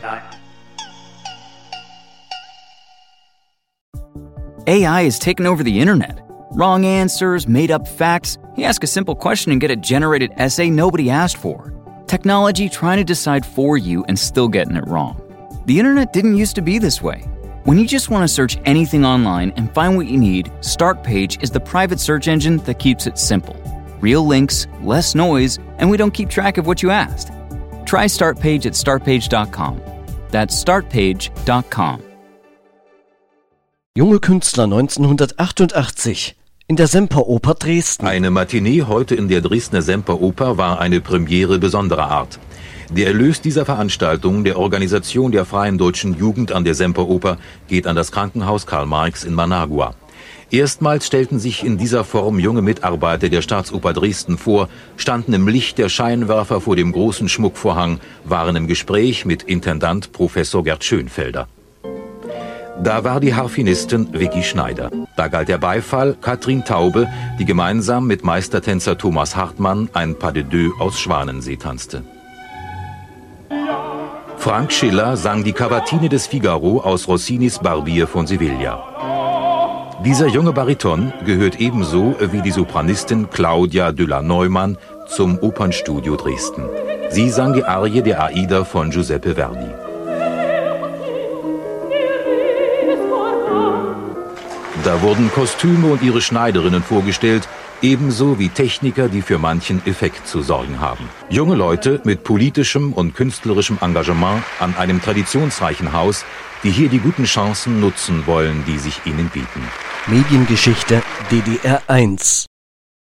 AI has taken over the internet. Wrong answers, made-up facts. You ask a simple question and get a generated essay nobody asked for. Technology trying to decide for you and still getting it wrong. The internet didn't used to be this way. When you just want to search anything online and find what you need, Startpage is the private search engine that keeps it simple. Real links, less noise, and we don't keep track of what you asked. Try Startpage at startpage.com. That's startpage.com. Junge Künstler 1988 in der Semperoper Dresden. Eine Matinee heute in der Dresdner Semperoper war eine Premiere besonderer Art. Der Erlös dieser Veranstaltung, der Organisation der Freien Deutschen Jugend an der Semperoper, geht an das Krankenhaus Karl Marx in Managua. Erstmals stellten sich in dieser Form junge Mitarbeiter der Staatsoper Dresden vor, standen im Licht der Scheinwerfer vor dem großen Schmuckvorhang, waren im Gespräch mit Intendant Professor Gerd Schönfelder. Da war die Harfenistin Vicky Schneider. Da galt der Beifall Katrin Taube, die gemeinsam mit Meistertänzer Thomas Hartmann ein Pas de deux aus Schwanensee tanzte. Frank Schiller sang die Cavatine des Figaro aus Rossinis Barbier von Sevilla. Dieser junge Bariton gehört ebenso wie die Sopranistin Claudia de la Neumann zum Opernstudio Dresden. Sie sang die Arie der Aida von Giuseppe Verdi. Da wurden Kostüme und ihre Schneiderinnen vorgestellt, ebenso wie Techniker, die für manchen Effekt zu sorgen haben. Junge Leute mit politischem und künstlerischem Engagement an einem traditionsreichen Haus, die hier die guten Chancen nutzen wollen, die sich ihnen bieten. Mediengeschichte DDR 1